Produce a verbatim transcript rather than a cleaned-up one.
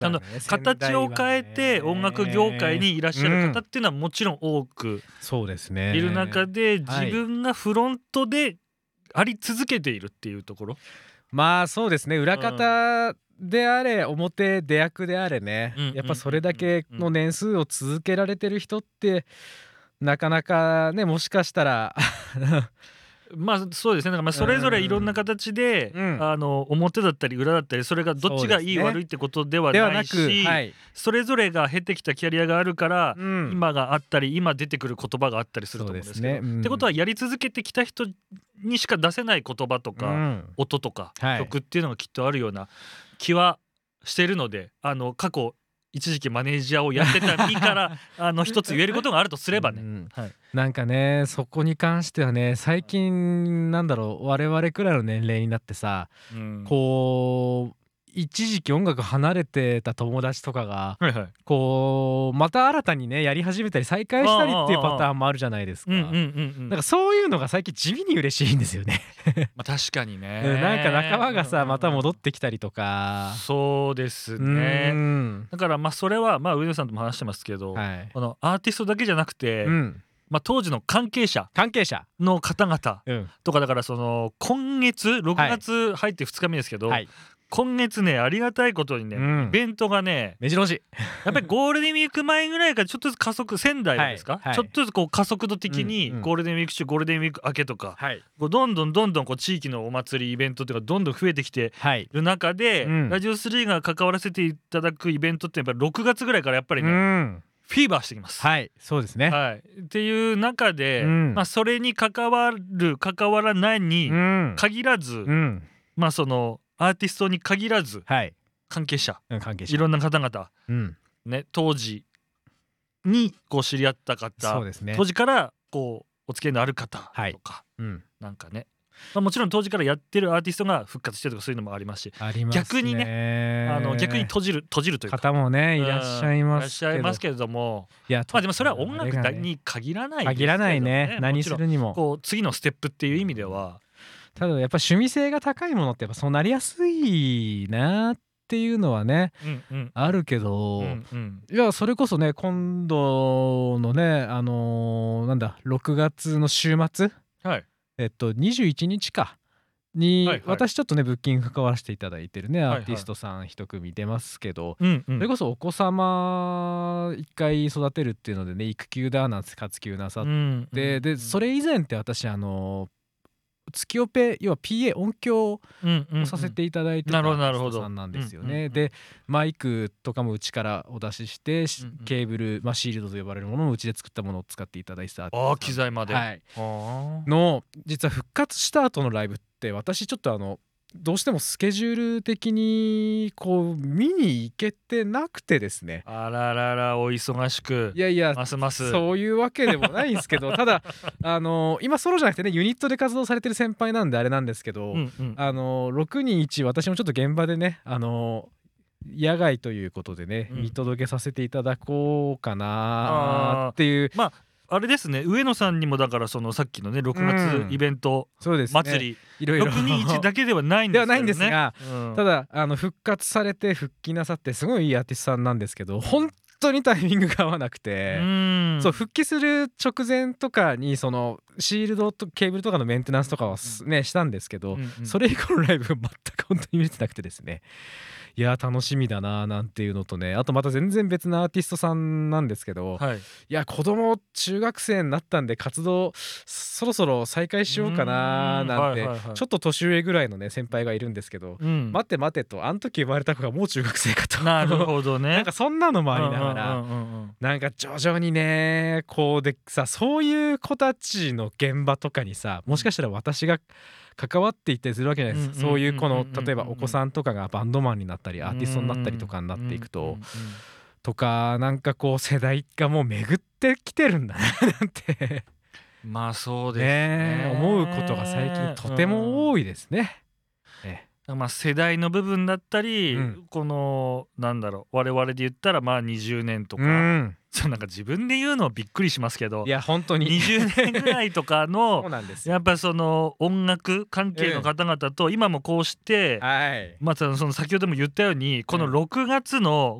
あの形を変えて音楽業界にいらっしゃる方っていうのはもちろん多くそうですねいる中で、 はい自分がフロントであり続けているっていうところ、 まあそうですね裏方であれ表出役であれね、 うんやっぱそれだけの年数を続けられてる人ってなかなかねもしかしたらまあそうですね。だからまあそれぞれいろんな形で、 うんあの表だったり裏だったり、それがどっちがいい、 そうですね悪いってことではではなく、 ないし、 はいそれぞれが経てきたキャリアがあるから、 うん今があったり今出てくる言葉があったりすると思うんですけど、 そうですねうんってことはやり続けてきた人にしか出せない言葉とか、 うん音とか、 はい曲っていうのがきっとあるような気はしているので、あの過去一時期マネージャーをやってた身からあの一つ言えることがあるとすればね、 うんはい、 なんかねそこに関してはね最近なんだろう我々くらいの年齢になってさ、 うんこう一時期音楽離れてた友達とかがはいはい、 こうまた新たにねやり始めたり再開したりっていうパターンもあるじゃないですか。 うんうんうんうん、 なんかそういうのが最近地味に嬉しいんですよね。 まあ確かにね、 うんなんか仲間がさまた戻っってきたりとか。 そうですうね。 んだからまあそれはまあ上野さんとも話してますけど、 はい。 このアーティストだけじゃなくて、 うんまあ当時の関係者関係者。 の方々 うんとか、だからその今月ろくがつ入ってふつかめですけど、 はい。 今月ねありがたいことにね、 うんイベントがね目白押し。 やっぱりゴールデンウィーク前ぐらいからちょっとずつ加速、仙台はですか、 はいはいちょっとずつこう加速度的うんうんにゴールデンウィーク中ゴールデンウィーク明けとか、 はいこうどんどんどんどんこう地域のお祭りイベントっていうかどんどん増えてきてはい。 る中で、 うんラジオスリーが関わらせていただくイベントってやっぱりろくがつぐらいからやっぱりうね、 んフィーバーしてきます。 はいそうですね。 はい、っていう中で、 うんまあ、それに関わる関わらないにうん限らず、 うんまあそのアーティストに限らずはい関係者うん関係者。 いろんな方々 うんね当時にこう知り合った方、 そうですね。 当時からこうお付き合いのある方はいとか、 うんなんかね、まあ、もちろん当時からやってるアーティストが復活してるとかそういうのもありますし、 ありますね。 逆にあの逆に閉じる閉じるというか方もねいらっしゃいうんますいらっしゃいますけれども、 いやまあでもそれは音楽あれがねに限らないですけど限らないね何もちろんするにも。 こう次のステップっていう意味では、 ただやっぱ趣味性が高いものってやっぱそうなりやすいなっていうのはねうんうんあるけど、 うんうんいやそれこそね今度のねあのーなんだろくがつの週末はいえっとにじゅういちにちかに、 はいはい私ちょっとねブッキング関わらせていただいてるねはいアーティストさん一組出ますけど、 うんうんそれこそお子様一回育てるっていうのでね育休だなんて活休なさっうんて、でそれ以前って私あの月オペ要は ピーエー 音響をさせていただいてたアなるほどーなるほどティストさんなんですようんうんうんね。でマイクとかもうちからお出ししてしうんうんケーブル、まあ、シールドと呼ばれるものもうちで作ったものを使っていただいてたアーティああストさん機材まで、 はい、 あの実は復活した後のライブって私ちょっとあのどうしてもスケジュール的にこう見に行けてなくてですね。 あらららお忙しくいやいやますますそういうわけでもないんですけどただあの今ソロじゃなくてねユニットで活動されてる先輩なんであれなんですけど、 うんうんあのろくにんいち私もちょっと現場でねあの野外ということでね、 うん見届けさせていただこうかなっていうまああれですね上野さんにもだからそのさっきのねろくがうんつイベントそうですね祭り、 いろいろろくにんいちだけではないんですけどねではないんですが、 うんただあの復活されて復帰なさってすごいいいアーティストさんなんですけど本当にタイミングが合わなくて、 うんそう復帰する直前とかにそのシールドとケーブルとかのメンテナンスとかはすねしたんですけど、 うんうんそれ以降のライブが全く本当に見れてなくてですね、いや楽しみだななんていうのとね、あとまた全然別なアーティストさんなんですけど、 はいいや子供中学生になったんで活動そろそろ再開しようかななんて、 うんはいはいはいちょっと年上ぐらいのね先輩がいるんですけど、 うん待って待てとあの時生まれた子がもう中学生かとなるほどねなんかそんなのもありながら、 うんうんうんうんなんか徐々にねこうでさそういう子たちの現場とかにさもしかしたら私が関わっていったりするわけじゃないですか、 うんうんそういう子のうんうんうんうん例えばお子さんとかがバンドマンになったりアーティストになったりとかになっていくと、とかなんかこう世代がもう巡ってきてるんだななんてまあそうですねね思うことが最近とても多いですね。ええまあ、世代の部分だったり、 うんこのなんだろう我々で言ったらまあにじゅうねんとか、 うんそうなんか自分で言うのびっくりしますけどいや本当ににじゅうねんぐらいとかそうのなんですよやっぱりその音楽関係の方々と今もこうして、 はいまあその先ほども言ったようにこのろくがつの